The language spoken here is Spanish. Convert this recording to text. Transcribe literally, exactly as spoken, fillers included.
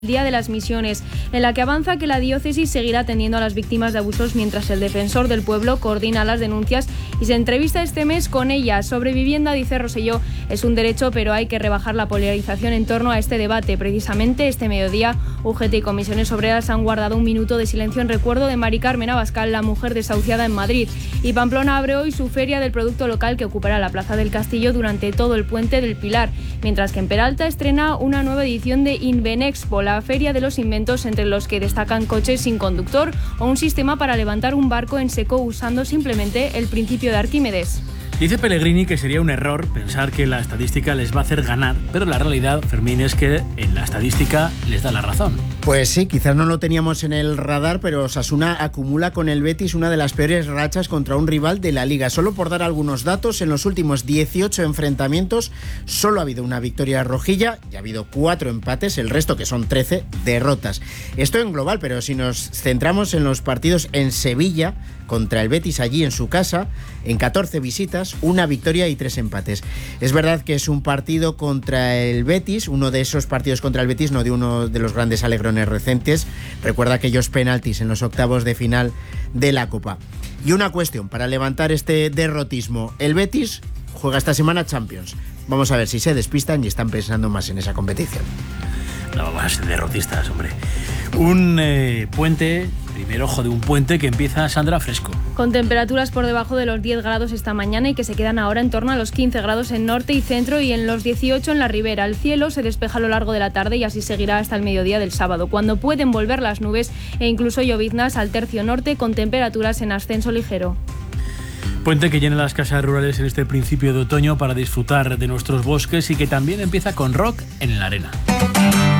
Día de las Misiones, en la que avanza que la diócesis seguirá atendiendo a las víctimas de abusos mientras el defensor del pueblo coordina las denuncias y se entrevista este mes con ellas. Sobre vivienda, dice Rosselló, es un derecho, pero hay que rebajar la polarización en torno a este debate. Precisamente este mediodía, U G T y Comisiones Obreras han guardado un minuto de silencio en recuerdo de Mari Carmen Abascal, la mujer desahuciada en Madrid. Y Pamplona abre hoy su feria del producto local, que ocupará la Plaza del Castillo durante todo el Puente del Pilar, mientras que en Peralta estrena una nueva edición de Invenexpo, la feria de los inventos, entre los que destacan coches sin conductor o un sistema para levantar un barco en seco usando simplemente el principio de Arquímedes. Dice Pellegrini que sería un error pensar que la estadística les va a hacer ganar, pero la realidad, Fermín, es que en la estadística les da la razón. Pues sí, quizás no lo teníamos en el radar, pero Osasuna acumula con el Betis una de las peores rachas contra un rival de la Liga. Solo por dar algunos datos, en los últimos dieciocho enfrentamientos solo ha habido una victoria rojilla y ha habido cuatro empates, el resto, que son trece, derrotas. Esto en global, pero si nos centramos en los partidos en Sevilla contra el Betis allí en su casa, en catorce visitas, una victoria y tres empates. Es verdad que es un partido contra el Betis, uno de esos partidos contra el Betis, no de uno de los grandes alegrones recientes. Recuerda aquellos penaltis en los octavos de final de la Copa. Y una cuestión para levantar este derrotismo: el Betis juega esta semana Champions. Vamos a ver si se despistan y están pensando más en esa competición. No vamos a ser derrotistas, hombre. Un eh, puente, primer ojo de un puente que empieza, Sandra, fresco. Con temperaturas por debajo de los diez grados esta mañana y que se quedan ahora en torno a los quince grados en norte y centro y en los dieciocho en la ribera. El cielo se despeja a lo largo de la tarde y así seguirá hasta el mediodía del sábado, cuando pueden volver las nubes e incluso lloviznas al tercio norte, con temperaturas en ascenso ligero. Puente que llena las casas rurales en este principio de otoño para disfrutar de nuestros bosques y que también empieza con rock en la arena.